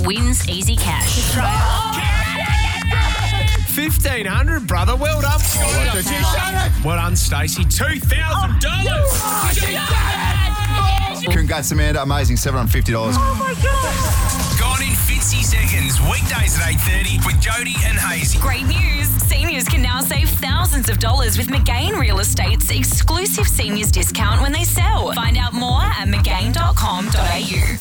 wins easy cash. 1,500, brother. Well done. Well done, Stacey. $2,000. Congrats, Amanda. Amazing. $750. Gone in 50 seconds. Weekdays at 8:30 with Jody and Hazy. Great news. Seniors can now save thousands of dollars with McGain Real Estate's exclusive seniors discount when they sell. Find out more at mcgain.com.au.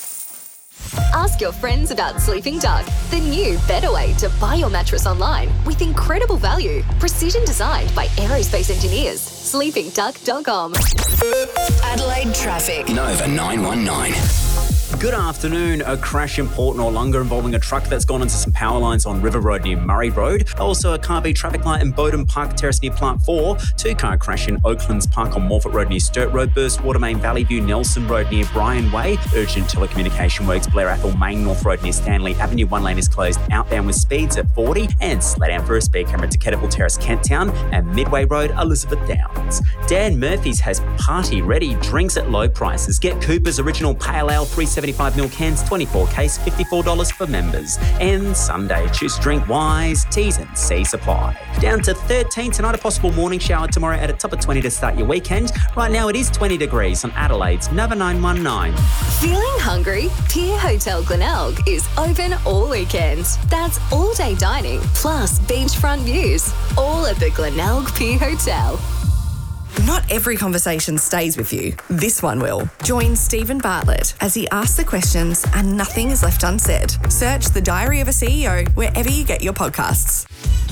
Ask your friends about Sleeping Duck, the new, better way to buy your mattress online with incredible value. Precision designed by aerospace engineers. SleepingDuck.com. Adelaide traffic. Nova 919. Good afternoon. A crash in Port Noarlunga involving a truck that's gone into some power lines on River Road near Murray Road. Also a car v traffic light in Bowden Park Terrace near Plant 4. Two-car crash in Oaklands Park on Morfett Road near Sturt Road. Burst Water Main Valley View Nelson Road near Bryan Way. Urgent telecommunication works Blair Athol Main North Road near Stanley Avenue. One lane is closed outbound with speeds at 40. And slow down for a speed camera to Kettleville Terrace, Kent Town. And Midway Road, Elizabeth Downs. Dan Murphy's has party ready drinks at low prices. Get Cooper's Original Pale Ale 375ml cans, 24 case, $54 for members. And Sunday, choose drink wise, T's and C's apply. Down to 13 tonight, a possible morning shower tomorrow at a top of 20 to start your weekend. Right now it is 20 degrees on Adelaide's Nova 919. Feeling hungry? Pier Hotel Glenelg is open all weekend. That's all day dining plus beachfront views, all at the Glenelg Pier Hotel. Not every conversation stays with you. This one will. Join Stephen Bartlett as he asks the questions and nothing is left unsaid. Search The Diary of a CEO wherever you get your podcasts.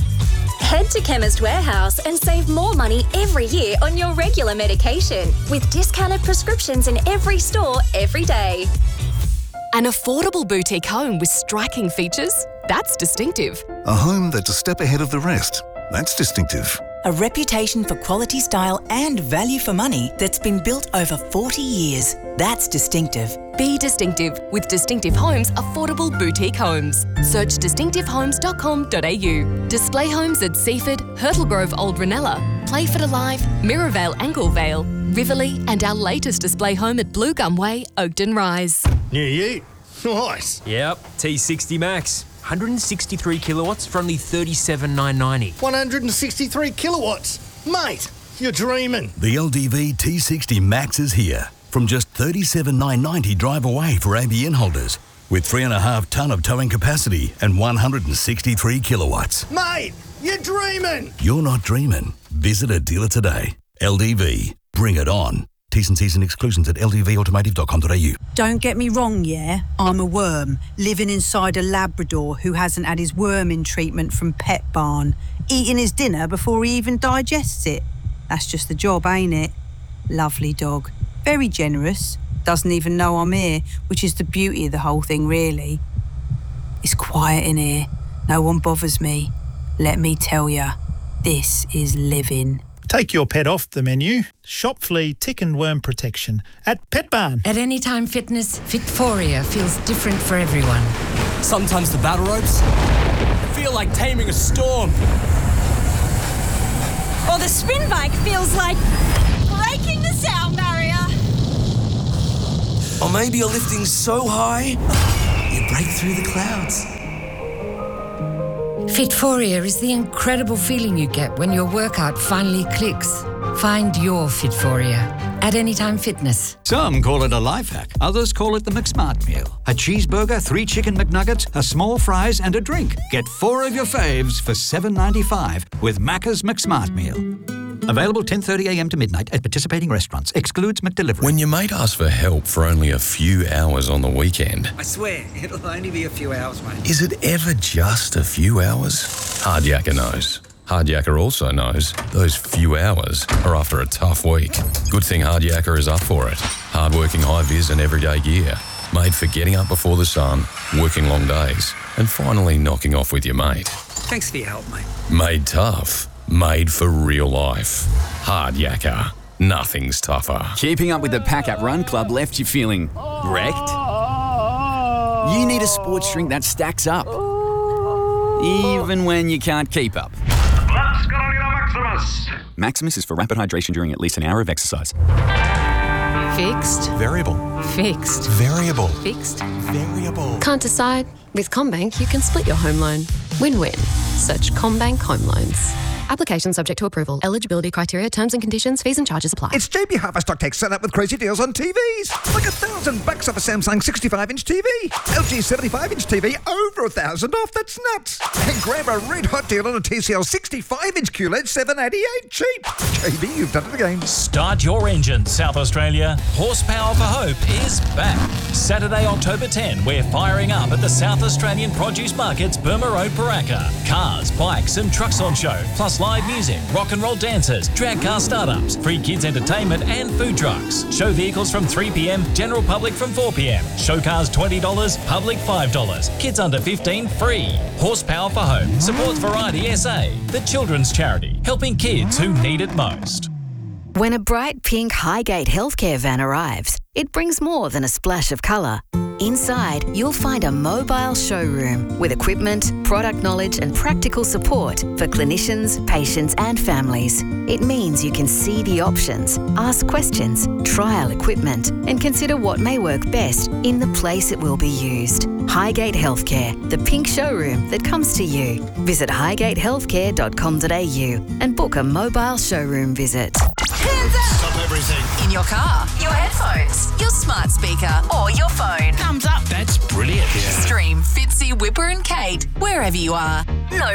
Head to Chemist Warehouse and save more money every year on your regular medication with discounted prescriptions in every store every day. An affordable boutique home with striking features? That's distinctive. A home that's a step ahead of the rest? That's distinctive. A reputation for quality, style and value for money that's been built over 40 years. That's distinctive. Be distinctive with Distinctive Homes Affordable Boutique Homes. Search distinctivehomes.com.au. Display homes at Seaford, Hurtle Grove Old Ranella, Playford Alive, Mirrorvale Anglevale, Riverley and our latest display home at Blue Gum Way, Oakden Rise. New Ute. Nice. Yep, T60 Max. 163 kilowatts for only $37,990. 163 kilowatts. Mate, you're dreaming. The LDV T60 Max is here. From just $37,990 drive away for ABN holders. With 3.5 tonne of towing capacity and 163 kilowatts. Mate, you're dreaming. You're not dreaming. Visit a dealer today. LDV. Bring it on. T's and C's and exclusions at ldvautomotive.com.au. Don't get me wrong, yeah? I'm a worm, living inside a Labrador who hasn't had his worming treatment from Pet Barn, eating his dinner before he even digests it. That's just the job, ain't it? Lovely dog. Very generous. Doesn't even know I'm here, which is the beauty of the whole thing, really. It's quiet in here. No one bothers me. Let me tell ya, this is living. Take your pet off the menu. Shop flea, tick and worm protection at Pet Barn. At Anytime Fitness, Fitforia feels different for everyone. Sometimes the battle ropes feel like taming a storm. Or the spin bike feels like breaking the sound barrier. Or maybe you're lifting so high, you break through the clouds. Fitforia is the incredible feeling you get when your workout finally clicks. Find your Fitforia at Anytime Fitness. Some call it a life hack. Others call it the McSmart meal. A cheeseburger, 3 chicken McNuggets, a small fries and a drink. Get 4 of your faves for $7.95 with Macca's McSmart meal. Available 10:30am to midnight at participating restaurants. Excludes McDelivery. When your mate asks for help for only a few hours on the weekend... I swear, it'll only be a few hours, mate. Is it ever just a few hours? Hardyaker knows. Hardyaker also knows those few hours are after a tough week. Good thing Hardyaker is up for it. Hard-working high-vis and everyday gear. Made for getting up before the sun, working long days, and finally knocking off with your mate. Thanks for your help, mate. Made tough. Made for real life. Hardyaker. Nothing's tougher. Keeping up with the Pack Up Run Club left you feeling wrecked? You need a sports drink that stacks up, even when you can't keep up. Maximus is for rapid hydration during at least an hour of exercise. Fixed. Variable. Fixed. Variable. Fixed. Variable. Can't decide? With CommBank, you can split your home loan. Win-win. Search CommBank Home Loans. Application subject to approval. Eligibility criteria, terms and conditions, fees and charges apply. It's JB Harvest Tech set up with crazy deals on TVs. Like $1,000 off a Samsung 65-inch TV. LG 75-inch TV, over $1,000 off. That's nuts. And grab a red hot deal on a TCL 65-inch QLED, $788 cheap. JB, you've done it again. Start your engine, South Australia. Horsepower for Hope is back. Saturday, October 10, we're firing up at the South Australian Produce Market's Burma Road, Paraka. Cars, bikes and trucks on show, plus live music, rock and roll dancers, drag car startups, free kids entertainment and food trucks. Show vehicles from 3 p.m, general public from 4 p.m. Show cars $20, public $5. Kids under 15 free. Horsepower for Hope supports Variety SA, the children's charity, helping kids who need it most. When a bright pink Highgate Healthcare van arrives, it brings more than a splash of colour. Inside, you'll find a mobile showroom with equipment, product knowledge and practical support for clinicians, patients and families. It means you can see the options, ask questions, trial equipment and consider what may work best in the place it will be used. Highgate Healthcare, the pink showroom that comes to you. Visit highgatehealthcare.com.au and book a mobile showroom visit. Hands up! Stop everything. In your car, your headphones, your smart speaker, or your phone. Thumbs up. That's brilliant. Stream Fitzy, Whipper and Kate wherever you are. No